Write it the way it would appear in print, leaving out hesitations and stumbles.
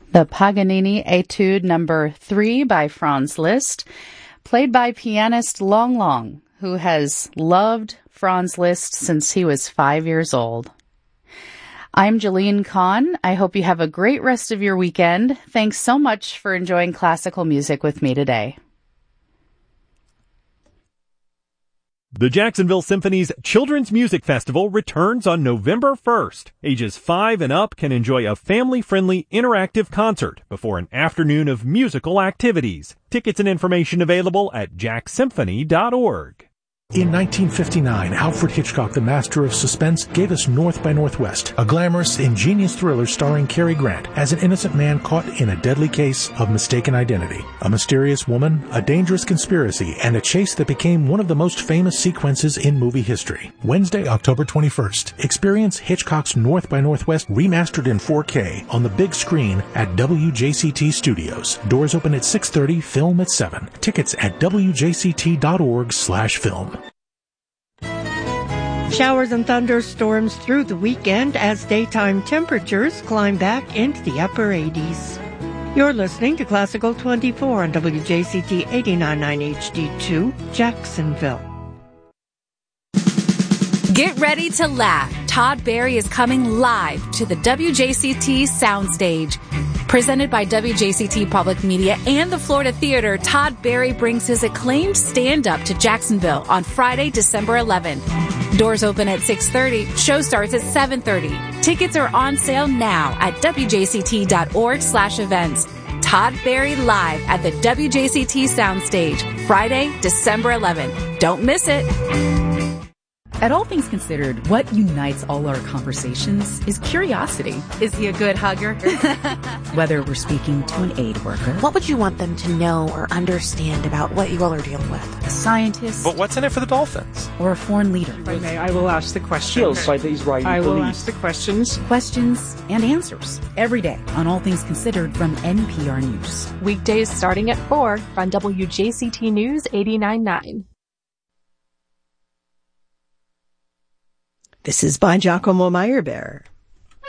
The Paganini Etude Number 3 by Franz Liszt, played by pianist Long Long, who has loved Franz Liszt since he was 5 years old. I'm Jeline Kahn. I hope you have a great rest of your weekend. Thanks so much for enjoying classical music with me today. The Jacksonville Symphony's Children's Music Festival returns on November 1st. Ages 5 and up can enjoy a family-friendly interactive concert before an afternoon of musical activities. Tickets and information available at jacksymphony.org. In 1959, Alfred Hitchcock, the master of suspense, gave us North by Northwest, a glamorous, ingenious thriller starring Cary Grant as an innocent man caught in a deadly case of mistaken identity. A mysterious woman, a dangerous conspiracy, and a chase that became one of the most famous sequences in movie history. Wednesday, October 21st, experience Hitchcock's North by Northwest remastered in 4K on the big screen at WJCT Studios. Doors open at 6:30, film at 7. Tickets at wjct.org/film. Showers and thunderstorms through the weekend as daytime temperatures climb back into the upper 80s. You're listening to Classical 24 on WJCT 89.9 HD2, Jacksonville. Get ready to laugh. Todd Barry is coming live to the WJCT Soundstage. Presented by WJCT Public Media and the Florida Theater, Todd Barry brings his acclaimed stand-up to Jacksonville on Friday, December 11th. Doors open at 6:30. Show starts at 7:30. Tickets are on sale now at wjct.org/events. Todd Barry live at the WJCT Soundstage, Friday, December 11th. Don't miss it. At All Things Considered, what unites all our conversations is curiosity. Is he a good hugger? Whether we're speaking to an aid worker. What would you want them to know or understand about what you all are dealing with? A scientist. But what's in it for the Dolphins? Or a foreign leader. If I may, I will ask the questions. By the Israeli I will police. ask the questions. Questions and answers. Every day on All Things Considered from NPR News. Weekdays starting at 4 on WJCT News 89.9. This is by Giacomo Meyerbeer.